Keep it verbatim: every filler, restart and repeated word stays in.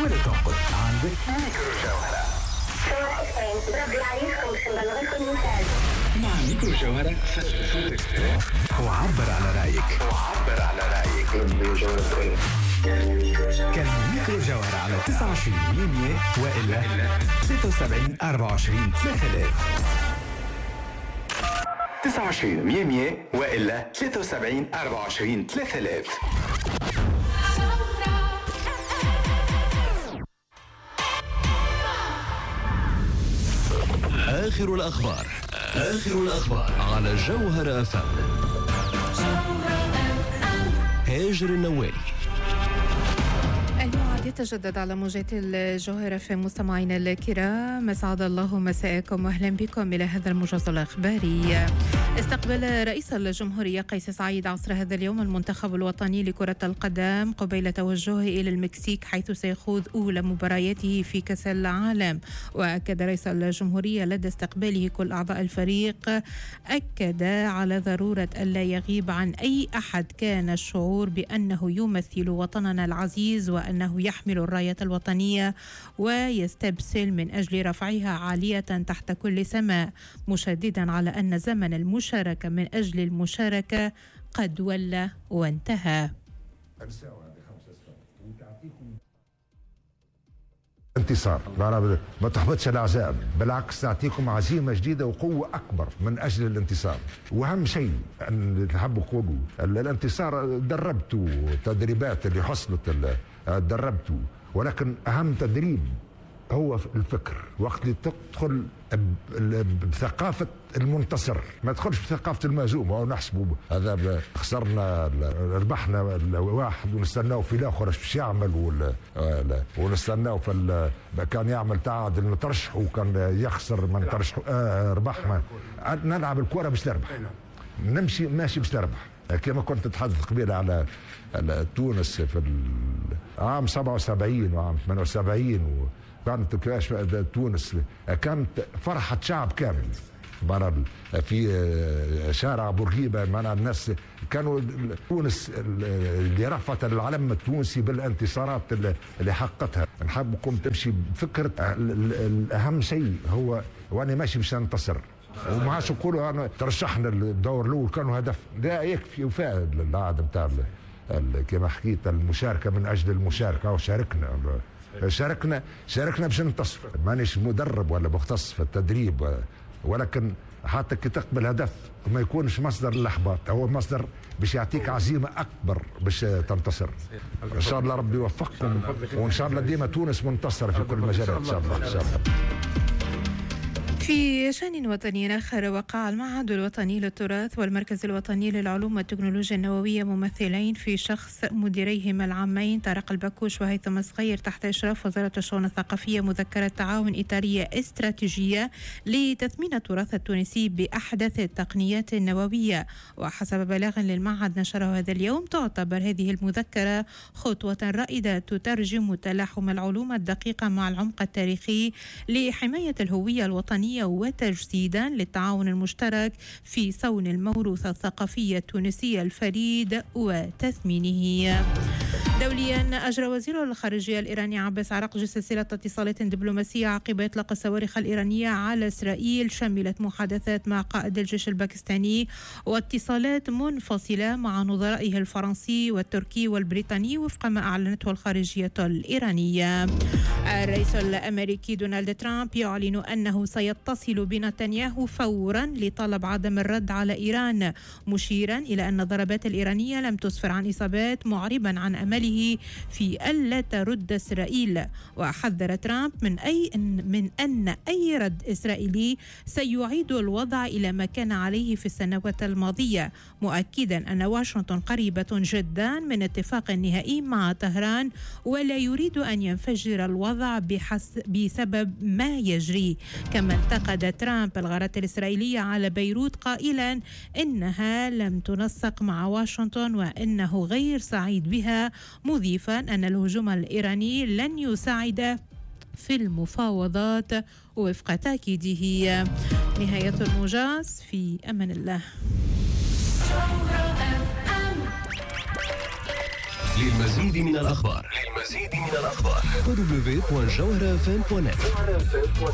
ولا تنقد. عندك ميكرو جوهرة. بربي عليكم باش نبلغكم المثال. مع ميكرو جوهرة فتح صوتك وعبر على رأيك. وعبر على رأيك. كان ميكرو جوهرة على تسعة وعشرين مية وإلا ستة وسبعين أربعة وعشرين ثلاثة آلاف. تسعة وعشرين مية وإلا ستة وسبعين أربعة وعشرين ثلاثة آلاف. آخر الأخبار آخر الأخبار على جوهرة أف أم. هاجر النوالي. الموعد يتجدد على موجات الجوهرة في مستمعينا الكرام. أسعد الله مساءكم وأهلا بكم إلى هذا الموجز الإخباري. استقبل رئيس الجمهورية قيس سعيد عصر هذا اليوم المنتخب الوطني لكرة القدم قبيل توجهه إلى المكسيك حيث سيخوض أولى مبارياته في كأس العالم. وأكد رئيس الجمهورية لدى استقباله كل أعضاء الفريق أكد على ضرورة ألا يغيب عن أي أحد كان الشعور بأنه يمثل وطننا العزيز وأنه يحمل الراية الوطنية ويستبسل من أجل رفعها عالية تحت كل سماء، مشددا على أن زمن المشاركة من أجل المشاركة قد ولى وانتهى. انتصار ما تحبطش الأعزاء، بالعكس تعطيكم عزيمة جديدة وقوة أكبر من أجل الانتصار. وأهم شيء أن تحبوا قولوا الانتصار دربتوا تدريبات اللي حصلت دربتوا، ولكن أهم تدريب هو الفكر. وقت اللي تدخل بثقافة المنتصر ما تدخلش بثقافة المهزوم أو نحسبوا هذا خسرنا ربحنا واحد ونستناه في الآخر باش يعمل ونستناه في كان يعمل تعادل نترشح وكان يخسر ما نترشح آه ربحنا. نلعب الكرة باش نربح، نمشي ماشي باش نربح. كما كنت تتحدث قبيلة على تونس في العام سبعة وسبعين وعام ثمانية وسبعين و كانت كاش تونس كانت فرحة شعب كامل برا في شارع بورقيبة. معنا الناس كانوا تونس اللي رفعت العلم التونسي بالانتصارات اللي حققتها. نحبكم تمشي بفكرة الأهم شيء هو وأنا ماشي باش ننتصر وما عادش نقولوا أنا ترشحنا الدور الأول كانوا هدف، لا يكفي وفاء العادة بتاع كما حكيت المشاركة من أجل المشاركة وشاركنا شاركنا شاركنا باش ننتصر. مانيش مدرب ولا مختص في التدريب، ولكن حتى كي تقبل هدف ما يكونش مصدر الاحباط، هو مصدر باش يعطيك عزيمه اكبر باش تنتصر. ان شاء الله ربي يوفقكم وان شاء الله ديما تونس منتصره في كل المجالات ان شاء الله. ان شاء الله. في شأن وطني آخر، وقع المعهد الوطني للتراث والمركز الوطني للعلوم والتكنولوجيا النووية ممثلين في شخص مديريهما العامين طارق البكوش وهيثم الصغير تحت إشراف وزارة الشؤون الثقافية مذكرة تعاون إطارية استراتيجية لتثمين التراث التونسي بأحدث التقنيات النووية. وحسب بلاغ للمعهد نشره هذا اليوم تعتبر هذه المذكرة خطوة رائدة تترجم تلاحم العلوم الدقيقة مع العمق التاريخي لحماية الهوية الوطنية وتجسيدا للتعاون المشترك في صون الموروث الثقافي التونسي الفريد وتثمينه. دوليا، أجرى وزير الخارجية الإيراني عباس عراقجي سلسلة اتصالات دبلوماسية عقب إطلاق الصواريخ الإيرانية على إسرائيل شملت محادثات مع قائد الجيش الباكستاني واتصالات منفصلة مع نظرائه الفرنسي والتركي والبريطاني وفق ما أعلنته الخارجية الإيرانية. الرئيس الأمريكي دونالد ترامب يعلن أنه سيتصل بنتنياهو فورا لطلب عدم الرد على إيران، مشيرا إلى أن الضربات الإيرانية لم تسفر عن إصابات، معربا عن أمله في ألا ترد إسرائيل. وحذر ترامب من أي من أن أي رد إسرائيلي سيعيد الوضع إلى ما كان عليه في السنوات الماضية، مؤكدا أن واشنطن قريبة جدا من اتفاق نهائي مع طهران ولا يريد أن ينفجر الوضع بسبب ما يجري. كما انتقد ترامب الغارات الإسرائيلية على بيروت قائلا إنها لم تنسق مع واشنطن وإنه غير سعيد بها، مضيفا أن الهجوم الإيراني لن يساعد في المفاوضات وفق تأكيده. نهاية الموجز، في أمان الله. للمزيد من الأخبار للمزيد من الأخبار دبليو دبليو دبليو دوت جوهرة اف ام دوت نت.